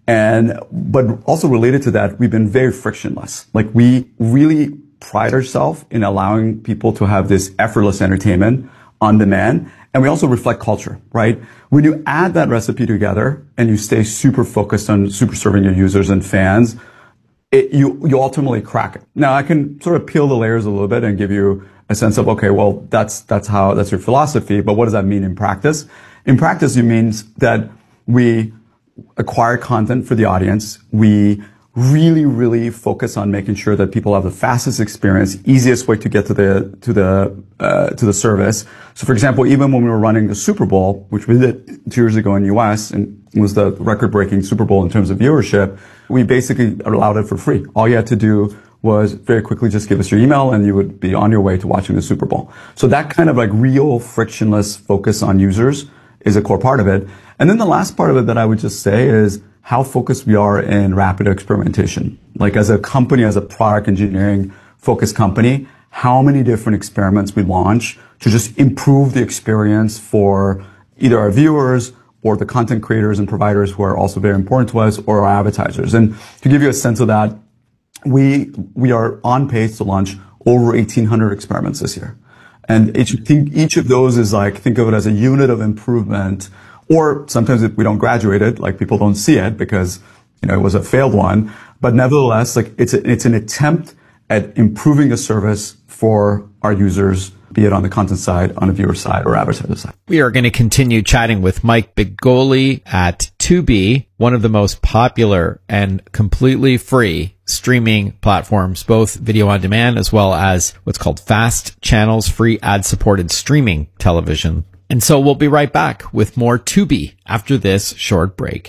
But also related to that, we've been very frictionless. We really pride ourselves in allowing people to have this effortless entertainment on demand. And we also reflect culture, right? When you add that recipe together and you stay super focused on super serving your users and fans, you ultimately crack it. Now I can sort of peel the layers a little bit and give you a sense of, okay, well, that's your philosophy, but what does that mean in practice? In practice, it means that we acquire content for the audience. We really, really focus on making sure that people have the fastest experience, easiest way to get to the service. So for example, even when we were running the Super Bowl, which we did 2 years ago in the US and was the record-breaking Super Bowl in terms of viewership, we basically allowed it for free. All you had to do was very quickly just give us your email and you would be on your way to watching the Super Bowl. So that kind of real frictionless focus on users is a core part of it. And then the last part of it that I would just say is how focused we are in rapid experimentation. As a company, as a product engineering focused company, how many different experiments we launch to just improve the experience for either our viewers or the content creators and providers who are also very important to us, or our advertisers. And to give you a sense of that, we are on pace to launch over 1,800 experiments this year. And each of those is like, think of it as a unit of improvement. Or sometimes if we don't graduate it, like people don't see it because, it was a failed one. But nevertheless, like it's an attempt at improving a service for our users, be it on the content side, on the viewer side, or advertiser side. We are going to continue chatting with Mike Bigoli at Tubi, one of the most popular and completely free streaming platforms, both video on demand as well as what's called FAST channels, free ad-supported streaming television. And so we'll be right back with more Tubi after this short break.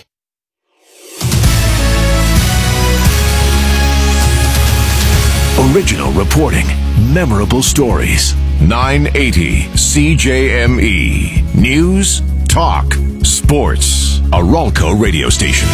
Original reporting, memorable stories. 980 CJME. News, talk, sports. A Ralco radio station.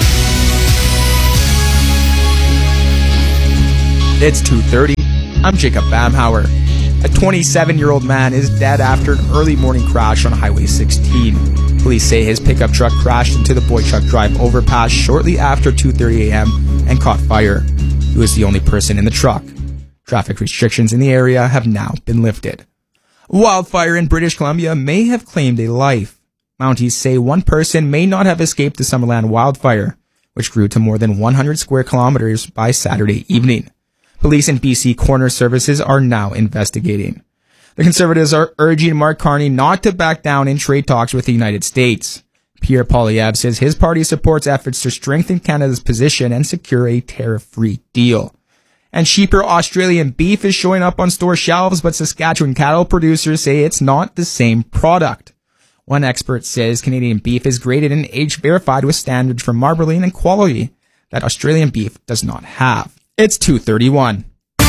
It's 2:30. I'm Jacob Bamhauer. A 27-year-old man is dead after an early morning crash on Highway 16. Police say his pickup truck crashed into the Boychuk Drive overpass shortly after 2:30 a.m. and caught fire. He was the only person in the truck. Traffic restrictions in the area have now been lifted. Wildfire in British Columbia may have claimed a life. Mounties say one person may not have escaped the Summerland wildfire, which grew to more than 100 square kilometers by Saturday evening. Police and BC Coroner Services are now investigating. The Conservatives are urging Mark Carney not to back down in trade talks with the United States. Pierre Poilievre says his party supports efforts to strengthen Canada's position and secure a tariff-free deal. And cheaper Australian beef is showing up on store shelves, but Saskatchewan cattle producers say it's not the same product. One expert says Canadian beef is graded and age verified with standards for marbling and quality that Australian beef does not have. It's 2:31.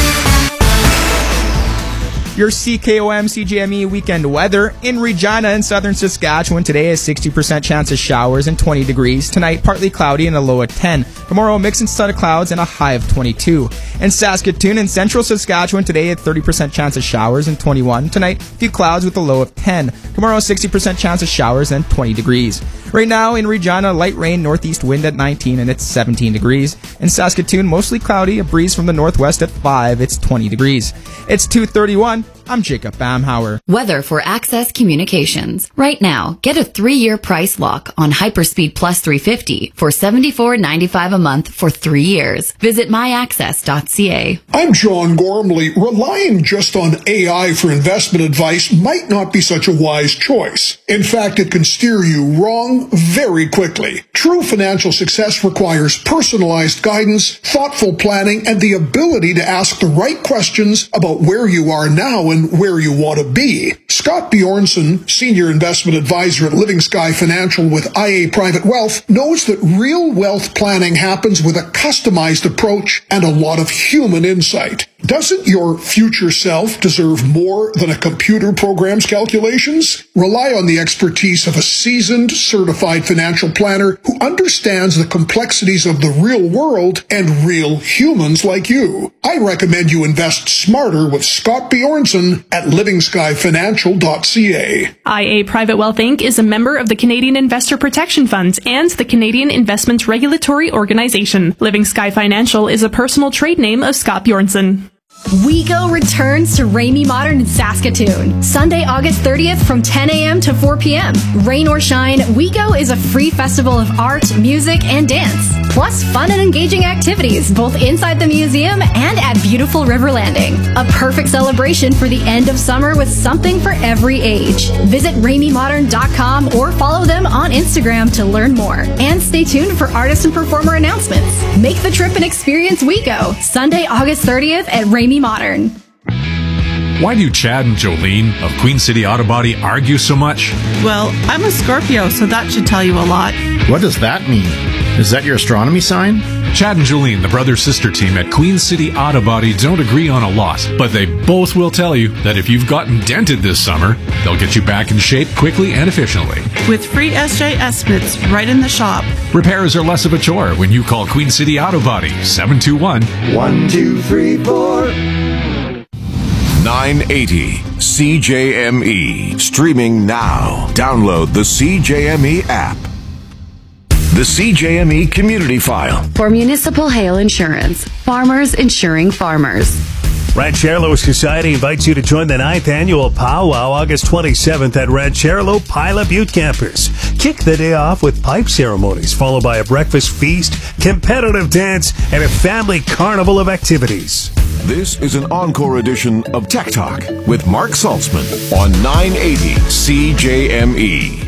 Your CKOM CJME weekend weather. In Regina in southern Saskatchewan today is 60% chance of showers and 20 degrees. Tonight, partly cloudy and a low of 10. Tomorrow, mix and sun of clouds and a high of 22. In Saskatoon in central Saskatchewan today, a 30% chance of showers and 21. Tonight, few clouds with a low of 10. Tomorrow, 60% chance of showers and 20 degrees. Right now in Regina, light rain, northeast wind at 19 and it's 17 degrees. In Saskatoon, mostly cloudy, a breeze from the northwest at 5, it's 20 degrees. It's 2:31. I'm Jacob Bamhauer. Weather for Access Communications. Right now, get a 3-year price lock on Hyperspeed Plus 350 for $74.95 a month for 3 years. Visit myaccess.ca. I'm John Gormley. Relying just on AI for investment advice might not be such a wise choice. In fact, it can steer you wrong very quickly. True financial success requires personalized guidance, thoughtful planning, and the ability to ask the right questions about where you are now and where you want to be. Scott Bjornson, Senior Investment Advisor at Living Sky Financial with IA Private Wealth, knows that real wealth planning happens with a customized approach and a lot of human insight. Doesn't your future self deserve more than a computer program's calculations? Rely on the expertise of a seasoned, certified financial planner who understands the complexities of the real world and real humans like you. I recommend you invest smarter with Scott Bjornson at livingskyfinancial.ca. IA Private Wealth Inc. is a member of the Canadian Investor Protection Funds and the Canadian Investments Regulatory Organization. Living Sky Financial is a personal trade name of Scott Bjornson. WeGo returns to Ramey Modern in Saskatoon. Sunday, August 30th from 10 a.m. to 4 p.m. Rain or shine, WeGo is a free festival of art, music, and dance. Plus fun and engaging activities both inside the museum and at beautiful River Landing. A perfect celebration for the end of summer with something for every age. Visit RameyModern.com or follow them on Instagram to learn more. And stay tuned for artist and performer announcements. Make the trip and experience WeGo. Sunday, August 30th at Ramey Modern. Why do Chad and Jolene of Queen City Auto Body argue so much? Well, I'm a Scorpio, so that should tell you a lot. What does that mean? Is that your astronomy sign? Chad and Jolene, the brother-sister team at Queen City Auto Body, don't agree on a lot, but they both will tell you that if you've gotten dented this summer, they'll get you back in shape quickly and efficiently. With free SJ estimates right in the shop. Repairs are less of a chore when you call Queen City Auto Body, 721-1234. 980 CJME. Streaming now. Download the CJME app. The CJME Community File. For municipal hail insurance, farmers insuring farmers. Rancherlo Society invites you to join the 9th annual Powwow August 27th at Rancherlo Pila Butte Campers. Kick the day off with pipe ceremonies, followed by a breakfast feast, competitive dance, and a family carnival of activities. This is an encore edition of Tech Talk with Mark Saltzman on 980 CJME.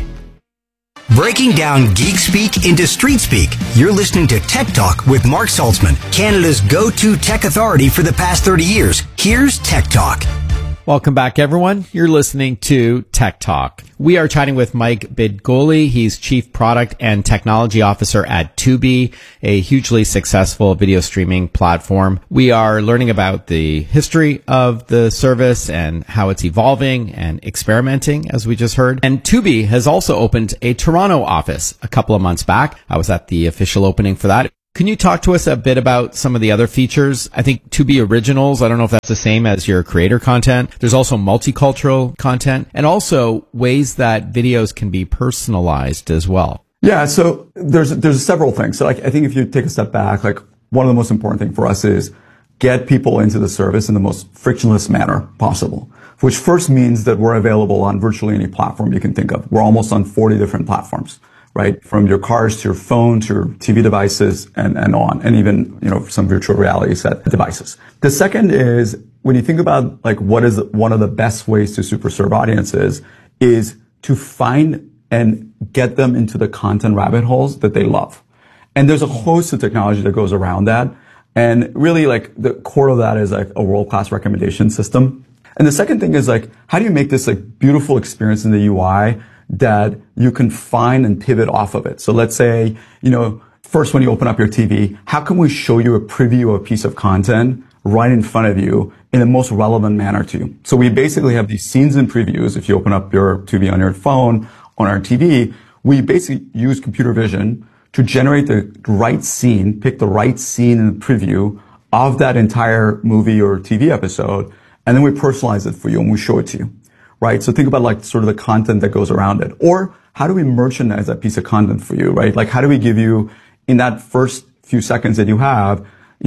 Breaking down geek speak into street speak, you're listening to Tech Talk with Mark Saltzman, Canada's go-to tech authority for the past 30 years. Here's Tech Talk. Welcome back, everyone. You're listening to Tech Talk. We are chatting with Mike Bidgoli. He's Chief Product and Technology Officer at Tubi, a hugely successful video streaming platform. We are learning about the history of the service and how it's evolving and experimenting, as we just heard. And Tubi has also opened a Toronto office a couple of months back. I was at the official opening for that. Can you talk to us a bit about some of the other features? I think Tubi Originals, I don't know if that's the same as your creator content. There's also multicultural content and also ways that videos can be personalized as well. Yeah, so there's several things. So I think if you take a step back, one of the most important things for us is get people into the service in the most frictionless manner possible, which first means that we're available on virtually any platform you can think of. We're almost on 40 different platforms. Right? From your cars to your phone to your TV devices and on, and even, some virtual reality set devices. The second is when you think about what is one of the best ways to super serve audiences is to find and get them into the content rabbit holes that they love. And there's a host of technology that goes around that. And really the core of that is a world-class recommendation system. And the second thing is how do you make this beautiful experience in the UI that you can find and pivot off of it? So let's say, first when you open up your TV, how can we show you a preview of a piece of content right in front of you in the most relevant manner to you? So we basically have these scenes and previews. If you open up your TV on your phone, on our TV, we basically use computer vision to generate the right scene, pick the right scene in the preview of that entire movie or TV episode, and then we personalize it for you and we show it to you. Right? So think about sort of the content that goes around it. Or how do we merchandise that piece of content for you, right? How do we give you in that first few seconds that you have,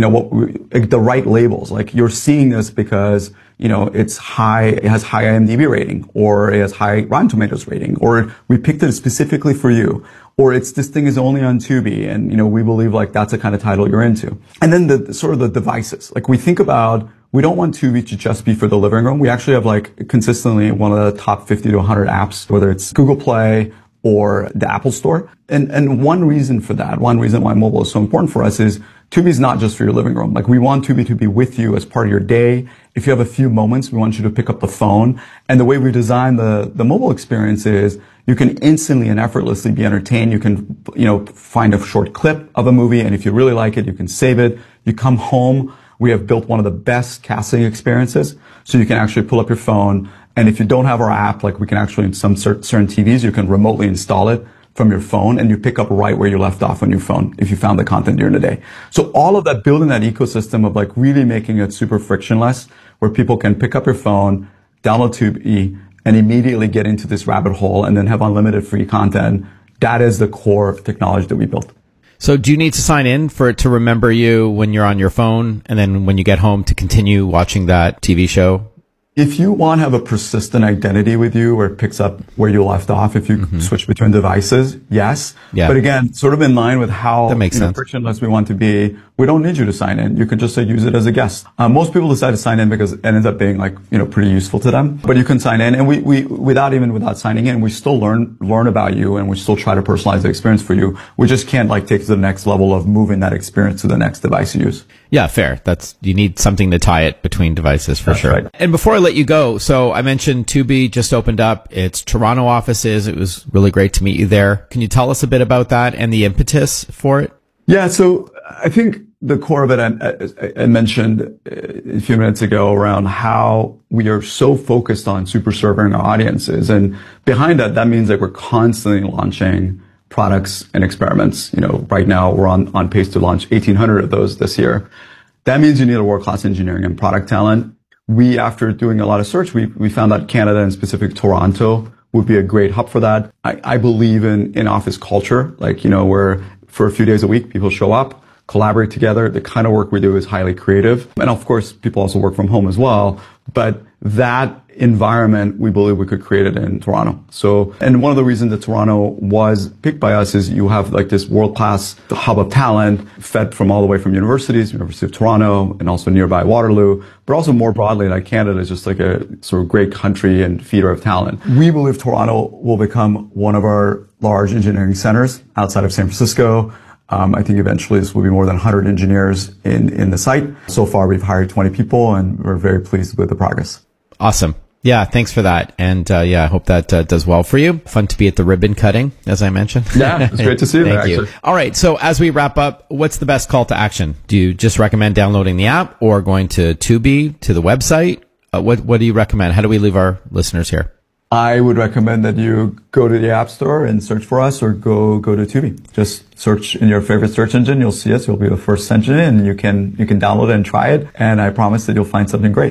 the right labels? You're seeing this because, it has high IMDb rating, or it has high Rotten Tomatoes rating, or we picked it specifically for you, or this thing is only on Tubi, and, we believe that's the kind of title you're into. And then the sort of the devices. We think about, we don't want Tubi to just be for the living room. We actually have consistently one of the top 50 to 100 apps, whether it's Google Play or the Apple Store. And one reason for that, one reason why mobile is so important for us is Tubi is not just for your living room. We want Tubi to be with you as part of your day. If you have a few moments, we want you to pick up the phone. And the way we design the mobile experience is you can instantly and effortlessly be entertained. You can, find a short clip of a movie. And if you really like it, you can save it. You come home. We have built one of the best casting experiences. So you can actually pull up your phone. And if you don't have our app, we can actually, in some certain TVs, you can remotely install it from your phone and you pick up right where you left off on your phone if you found the content during the day. So all of that, building that ecosystem of really making it super frictionless, where people can pick up your phone, download Tubi, and immediately get into this rabbit hole and then have unlimited free content. That is the core technology that we built. So do you need to sign in for it to remember you when you're on your phone and then when you get home to continue watching that TV show? If you want to have a persistent identity with you where it picks up where you left off, if you switch between devices, yes. Yeah. But again, sort of in line with how that makes sense. Frictionless we want to be, we don't need you to sign in. You can just use it as a guest. Most people decide to sign in because it ends up being pretty useful to them. But you can sign in, and we without signing in, we still learn about you, and we still try to personalize the experience for you. We just can't take to the next level of moving that experience to the next device you use. Yeah, fair. You need something to tie it between devices for sure. Right. And before I let you go, so I mentioned Tubi just opened up its Toronto offices. It was really great to meet you there. Can you tell us a bit about that and the impetus for it? Yeah, so I think the core of it I mentioned a few minutes ago around how we are so focused on super serving our audiences. And behind that means we're constantly launching products and experiments. Right now we're on pace to launch 1,800 of those this year. That means you need a world-class engineering and product talent. After doing a lot of search, we found that Canada, and specifically Toronto, would be a great hub for that. I believe in office culture, like, where for a few days a week, people show up, collaborate together. The kind of work we do is highly creative. And of course, people also work from home as well. But that environment, we believe we could create it in Toronto. So, and one of the reasons that Toronto was picked by us is you have like this world-class hub of talent fed from all the way from universities, University of Toronto, and also nearby Waterloo, but also more broadly, like Canada is just like a sort of great country and feeder of talent. We believe Toronto will become one of our large engineering centers outside of San Francisco. I think eventually this will be more than 100 engineers in the site. So far, we've hired 20 people, and we're very pleased with the progress. Awesome. Yeah, thanks for that. And I hope that does well for you. Fun to be at the ribbon cutting, as I mentioned. Yeah, it's great to see you there, Thank you. All right, so as we wrap up, what's the best call to action? Do you just recommend downloading the app or going to Tubi, to the website? What do you recommend? How do we leave our listeners here? I would recommend that you go to the App Store and search for us, or go to Tubi. Just search in your favorite search engine. You'll see us. You'll be the first engine, and you can download it and try it. And I promise that you'll find something great.